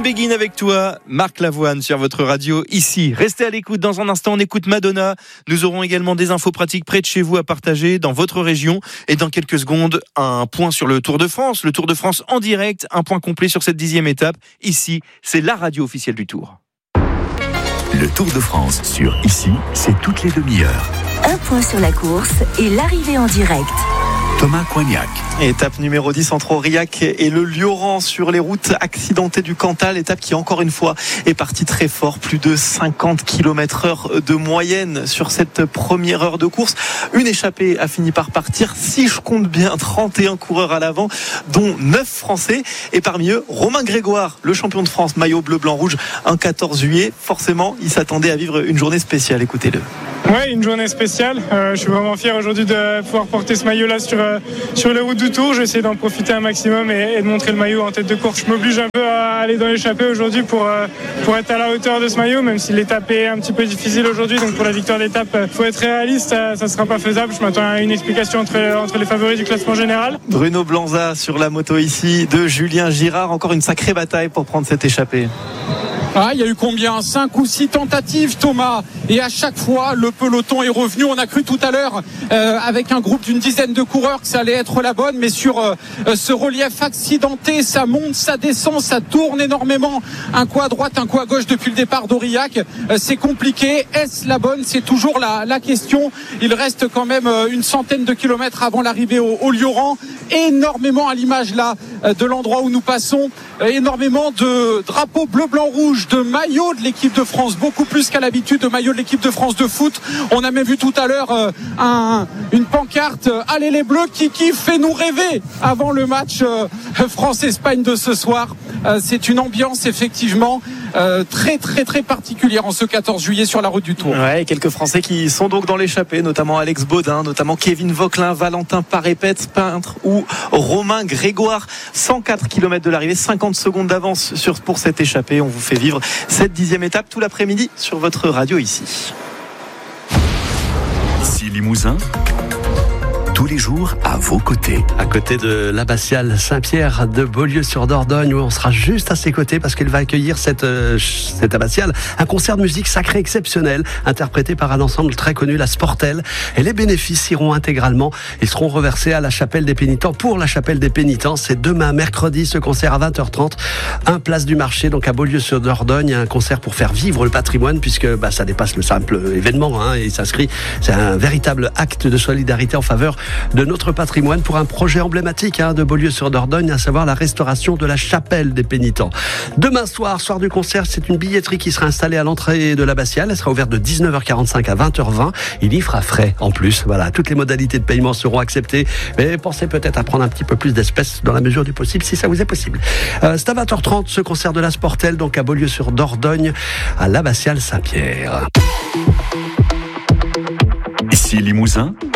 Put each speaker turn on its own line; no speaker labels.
Begin Begin avec toi, Marc Lavoine sur votre radio ici. Restez à l'écoute, dans un instant on écoute Madonna. Nous aurons également des infos pratiques près de chez vous à partager dans votre région. Et dans quelques secondes, un point sur le Tour de France. Le Tour de France en direct, un point complet sur cette 10e étape. Ici, c'est la radio officielle du Tour.
Le Tour de France sur Ici, c'est toutes les demi-heures.
Un point sur la course et l'arrivée en direct.
Thomas Coignac.
Étape numéro 10 entre Aurillac et le Lioran sur les routes accidentées du Cantal. Étape qui encore une fois est partie très fort. Plus de 50 km/h de moyenne sur cette première heure de course. Une échappée a fini par partir. Si je compte bien, 31 coureurs à l'avant, dont 9 Français. Et parmi eux, Romain Grégoire, le champion de France, maillot bleu, blanc, rouge, un 14 juillet. Forcément, il s'attendait à vivre une journée spéciale. Écoutez-le.
Ouais, une journée spéciale. Je suis vraiment fier aujourd'hui de pouvoir porter ce maillot-là sur les routes du Tour. Je vais essayer d'en profiter un maximum et de montrer le maillot en tête de course. Je m'oblige un peu à aller dans l'échappée aujourd'hui pour être à la hauteur de ce maillot, même si l'étape est un petit peu difficile aujourd'hui. Donc pour la victoire d'étape, il faut être réaliste, ça ne sera pas faisable. Je m'attends à une explication entre les favoris du classement général.
Bruno Blanza sur la moto ici de Julien Girard. Encore une sacrée bataille pour prendre cette échappée.
Il y a eu combien 5 ou 6 tentatives, Thomas, et à chaque fois le peloton est revenu. On a cru tout à l'heure avec un groupe d'une dizaine de coureurs que ça allait être la bonne, mais sur ce relief accidenté, ça monte, ça descend, ça tourne énormément, un coup à droite, un coup à gauche depuis le départ d'Aurillac. C'est compliqué. Est-ce la bonne? C'est toujours la question. Il reste quand même une centaine de kilomètres avant l'arrivée au Lioran. Énormément à l'image là de l'endroit où nous passons, énormément de drapeaux bleu, blanc, rouge, de maillots de l'équipe de France, beaucoup plus qu'à l'habitude, de maillots de l'équipe de France de foot. On a même vu tout à l'heure une pancarte Allez les Bleus qui fait nous rêver avant le match France-Espagne de ce soir. C'est une ambiance effectivement très très très particulière en ce 14 juillet sur la route du Tour.
Ouais, et quelques Français qui sont donc dans l'échappée, notamment Alex Baudin, notamment Kevin Vauquelin, Valentin Parépète, peintre, ou Romain Grégoire. 104 km de l'arrivée, 50 secondes d'avance pour cette échappée. On vous fait vivre cette 10e étape tout l'après-midi sur votre radio ici.
Ici Limousin. Tous les jours à vos côtés.
À côté de l'abbatiale Saint-Pierre de Beaulieu-sur-Dordogne, où on sera juste à ses côtés parce qu'elle va accueillir cette abbatiale un concert de musique sacrée exceptionnel interprété par un ensemble très connu, la Sportelle. Et les bénéfices iront intégralement. Ils seront reversés à la chapelle des pénitents. Pour la chapelle des pénitents, c'est demain mercredi ce concert à 20h30, place du marché, donc à Beaulieu-sur-Dordogne. Un concert pour faire vivre le patrimoine puisque ça dépasse le simple événement et s'inscrit. C'est un véritable acte de solidarité en faveur de notre patrimoine pour un projet emblématique de Beaulieu-sur-Dordogne, à savoir la restauration de la chapelle des pénitents. Demain soir du concert, c'est une billetterie qui sera installée à l'entrée de l'abbatiale. Elle sera ouverte de 19h45 à 20h20. Il y fera frais en plus. Voilà, toutes les modalités de paiement seront acceptées. Mais pensez peut-être à prendre un petit peu plus d'espèces dans la mesure du possible, si ça vous est possible. C'est à 20h30 ce concert de la Sportelle, donc à Beaulieu-sur-Dordogne, à l'abbatiale Saint-Pierre.
Ici Limousin.